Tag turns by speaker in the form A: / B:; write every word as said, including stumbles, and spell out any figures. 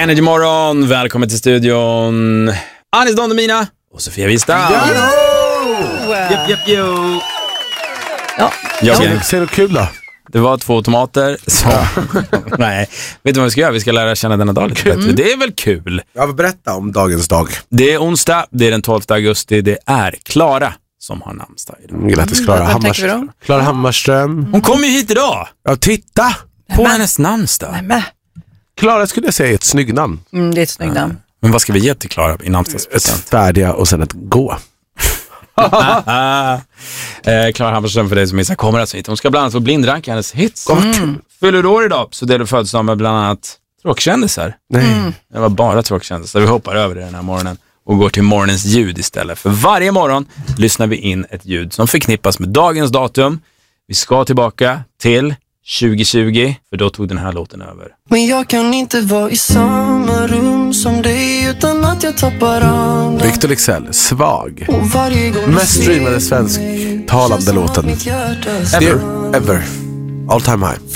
A: Energy Morgon, välkommen till studion. Anis Don Demina och Sofia Wistam. Japp, japp, jo.
B: Ja.
A: Jag
C: ser det kul då.
A: Det var två tomater som... Nej, vet du vad vi ska göra? Vi ska lära känna denna dag lite bättre.
C: Mm.
A: Det är väl kul?
C: Jag vill berätta om dagens dag.
A: Det är onsdag, det är den tolfte augusti. Det är Klara som har namnsdag idag.
C: Grattis Klara
B: Mm, vad tänker vi
C: Hammarström.
B: då?
C: Klara Hammarström.
A: Hon kommer ju hit idag.
C: Ja, titta!
A: På hennes namnsdag.
B: Nej, men.
C: Klara skulle jag säga är ett snygg namn.
B: Mm, det är ett snyggt namn.
A: Men vad ska vi ge till Klara i
C: Ett
A: namnsdagspresent?
C: färdiga och sen ett gå.
A: Eh, Klara Hammarström, för dig som missar, kommer alltså hit. Hon ska bland annat få blindranka hennes hits. Mm. Fyller år idag, så det är det födelsedag med bland annat tråkkändisar.
C: Nej.
B: Mm.
A: Det var bara tråkkändisar. Vi hoppar över det den här morgonen och går till morgonens ljud istället. För varje morgon lyssnar vi in ett ljud som förknippas med dagens datum. Vi ska tillbaka till tjugo tjugo, för då tog den här låten över.
D: Men jag kan inte vara i samma rum som dig utan att jag tappar andan.
C: Victor Leksell, Svag.
D: Och varje gång
C: Mest streamade svensktalande låten
D: mitt hjärta
C: ever. Ever. All time high.